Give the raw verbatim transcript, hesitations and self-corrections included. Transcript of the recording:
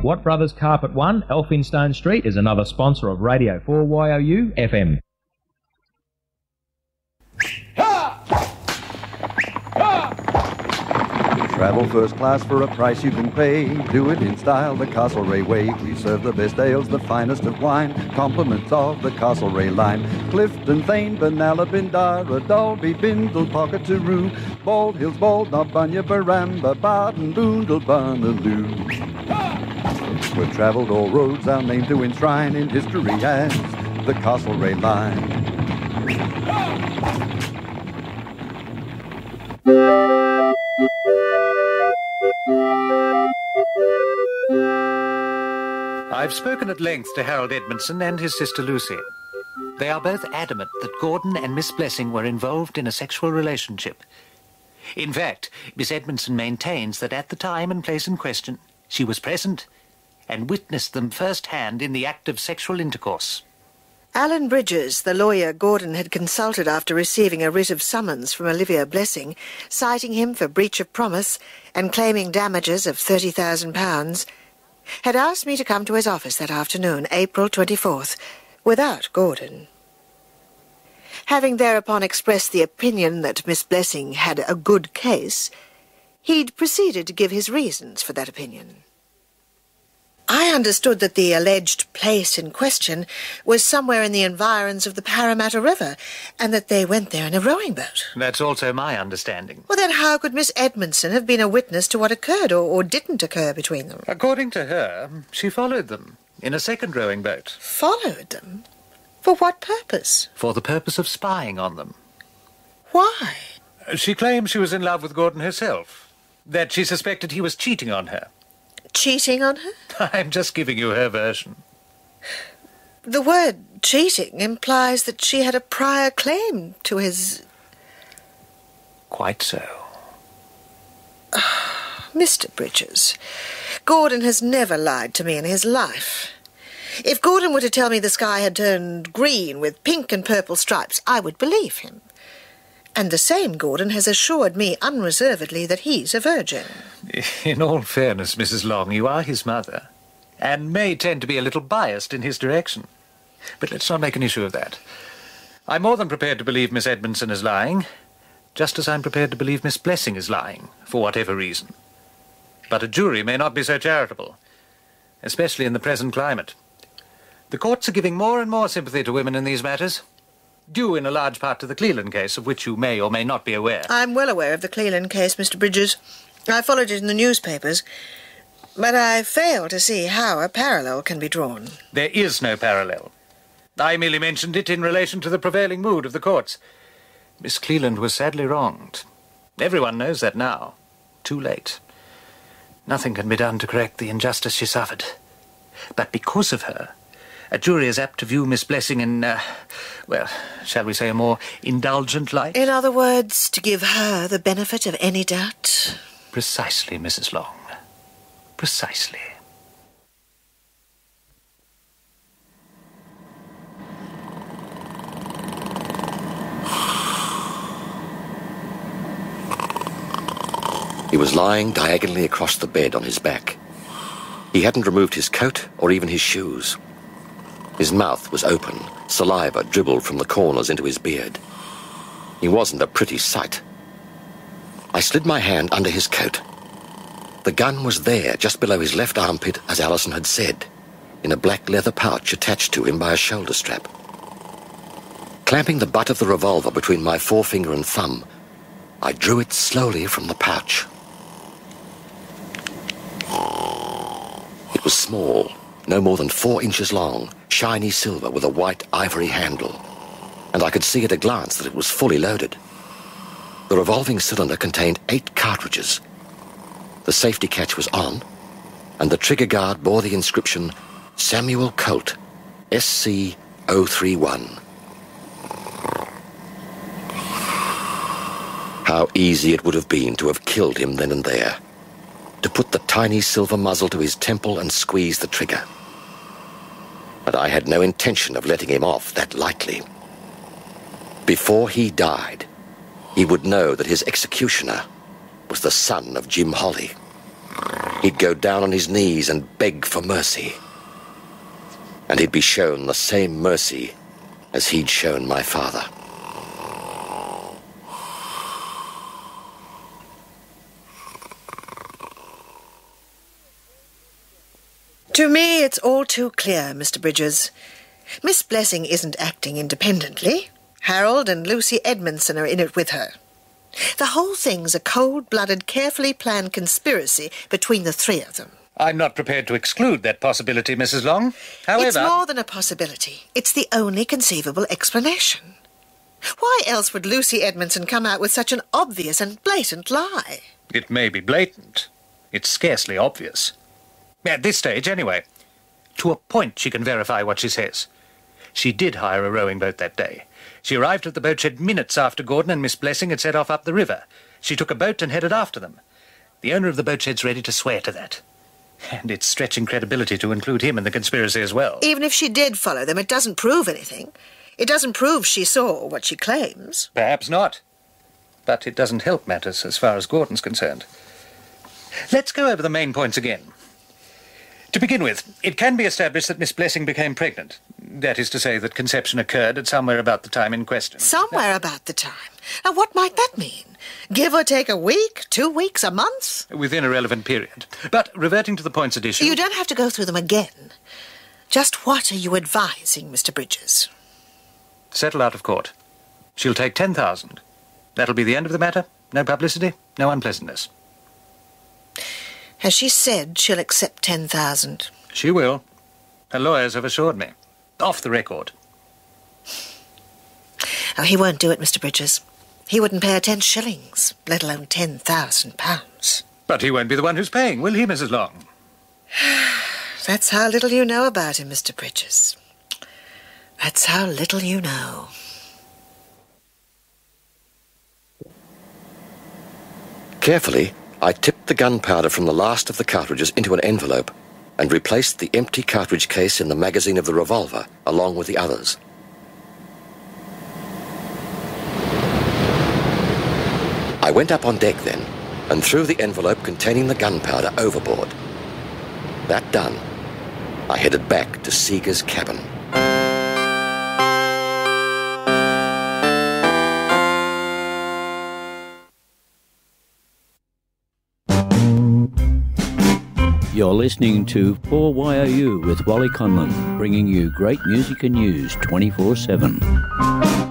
Watt Brothers Carpet One, Elphinstone Street, is another sponsor of Radio four Y O U F M. Travel first class for a price you can pay. Do it in style the Castlereagh way. We serve the best ales, the finest of wine. Compliments of the Castlereagh line. Clifton, Thane, Benalla, Dara, Dalby, Bindle, Pockettaroo, Bald Hills, Bald Knob, Bunya, Baramba, Baden, Boondle, Bunaloo. We've travelled all roads, our name to enshrine in history as the Castlereagh line. I've spoken at length to Harold Edmondson and his sister Lucy. They are both adamant that Gordon and Miss Blessing were involved in a sexual relationship. In fact, Miss Edmondson maintains that at the time and place in question, she was present and witnessed them firsthand in the act of sexual intercourse. Alan Bridges, the lawyer Gordon had consulted after receiving a writ of summons from Olivia Blessing, citing him for breach of promise and claiming damages of thirty thousand pounds, had asked me to come to his office that afternoon, April twenty-fourth, without Gordon. Having thereupon expressed the opinion that Miss Blessing had a good case, he'd proceeded to give his reasons for that opinion. I understood that the alleged place in question was somewhere in the environs of the Parramatta River, and that they went there in a rowing boat. That's also my understanding. Well, then how could Miss Edmondson have been a witness to what occurred or, or didn't occur between them? According to her, she followed them in a second rowing boat. Followed them? For what purpose? For the purpose of spying on them. Why? She claimed she was in love with Gordon herself, that she suspected he was cheating on her. Cheating on her? I'm just giving you her version. The word cheating implies that she had a prior claim to his... Quite so. Mister Bridges, Gordon has never lied to me in his life. If Gordon were to tell me the sky had turned green with pink and purple stripes, I would believe him. And the same Gordon has assured me unreservedly that he's a virgin. In all fairness, Missus Long, you are his mother, and may tend to be a little biased in his direction. But let's not make an issue of that. I'm more than prepared to believe Miss Edmondson is lying, just as I'm prepared to believe Miss Blessing is lying, for whatever reason. But a jury may not be so charitable, especially in the present climate. The courts are giving more and more sympathy to women in these matters, due in a large part to the Cleland case, of which you may or may not be aware. I'm well aware of the Cleland case, Mister Bridges. I followed it in the newspapers, but I fail to see how a parallel can be drawn. There is no parallel. I merely mentioned it in relation to the prevailing mood of the courts. Miss Cleland was sadly wronged. Everyone knows that now. Too late. Nothing can be done to correct the injustice she suffered. But because of her, a jury is apt to view Miss Blessing in, uh, well, shall we say a more indulgent light? In other words, to give her the benefit of any doubt? Precisely, Missus Long. Precisely. He was lying diagonally across the bed on his back. He hadn't removed his coat or even his shoes. His mouth was open. Saliva dribbled from the corners into his beard. He wasn't a pretty sight. I slid my hand under his coat. The gun was there, just below his left armpit, as Alison had said, in a black leather pouch attached to him by a shoulder strap. Clamping the butt of the revolver between my forefinger and thumb, I drew it slowly from the pouch. It was small, no more than four inches long, shiny silver with a white ivory handle, and I could see at a glance that it was fully loaded. The revolving cylinder contained eight cartridges. The safety catch was on, and the trigger guard bore the inscription Samuel Colt, S C zero three one. How easy it would have been to have killed him then and there, to put the tiny silver muzzle to his temple and squeeze the trigger. But I had no intention of letting him off that lightly. Before he died, he would know that his executioner was the son of Jim Holly. He'd go down on his knees and beg for mercy. And he'd be shown the same mercy as he'd shown my father. To me, it's all too clear, Mister Bridges. Miss Blessing isn't acting independently. Harold and Lucy Edmondson are in it with her. The whole thing's a cold-blooded, carefully planned conspiracy between the three of them. I'm not prepared to exclude that possibility, Missus Long. However... It's more than a possibility. It's the only conceivable explanation. Why else would Lucy Edmondson come out with such an obvious and blatant lie? It may be blatant. It's scarcely obvious. At this stage, anyway. To a point, she can verify what she says. She did hire a rowing boat that day. She arrived at the boat shed minutes after Gordon and Miss Blessing had set off up the river. She took a boat and headed after them. The owner of the boat shed's ready to swear to that. And it's stretching credibility to include him in the conspiracy as well. Even if she did follow them, it doesn't prove anything. It doesn't prove she saw what she claims. Perhaps not. But it doesn't help matters as far as Gordon's concerned. Let's go over the main points again. To begin with, it can be established that Miss Blessing became pregnant. That is to say, that conception occurred at somewhere about the time in question. Somewhere about the time? Now, what might that mean? Give or take a week, two weeks, a month? Within a relevant period. But reverting to the points at issue... You don't have to go through them again. Just what are you advising, Mister Bridges? Settle out of court. She'll take ten thousand. That'll be the end of the matter. No publicity, no unpleasantness. Has she said she'll accept ten thousand? She will. Her lawyers have assured me. Off the record. Oh, he won't do it, Mister Bridges. He wouldn't pay her ten shillings, let alone ten thousand pounds. But he won't be the one who's paying, will he, Missus Long? That's how little you know about him, Mister Bridges. That's how little you know. Carefully, I tipped the gunpowder from the last of the cartridges into an envelope and replaced the empty cartridge case in the magazine of the revolver, along with the others. I went up on deck then and threw the envelope containing the gunpowder overboard. That done, I headed back to Seeger's cabin. You're listening to four Y O U with Wally Conlon, bringing you great music and news twenty-four seven.